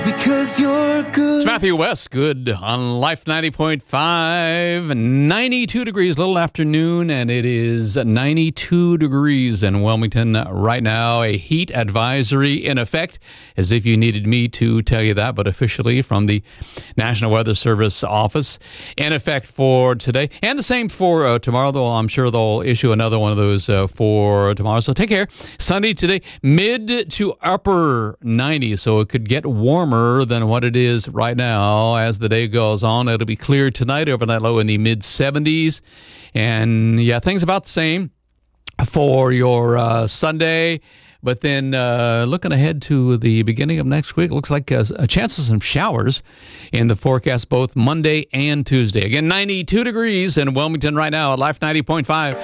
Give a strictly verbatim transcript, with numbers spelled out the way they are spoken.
because you're good. It's Matthew West, good on Life ninety point five. ninety-two degrees, little afternoon, and it is ninety-two degrees in Wilmington right now. A heat advisory in effect, as if you needed me to tell you that, but officially from the National Weather Service office in effect for today. And the same for uh, tomorrow, though I'm sure they'll issue another one of those uh, for tomorrow. So take care. Sunday today, mid to upper nineties, so it could get warmer than what it is right now as the day goes on. It'll be clear tonight, overnight low in the mid seventies. And yeah, things about the same for your uh, Sunday. But then uh, looking ahead to the beginning of next week, looks like a, a chance of some showers in the forecast both Monday and Tuesday. Again, ninety-two degrees in Wilmington right now at Life ninety point five.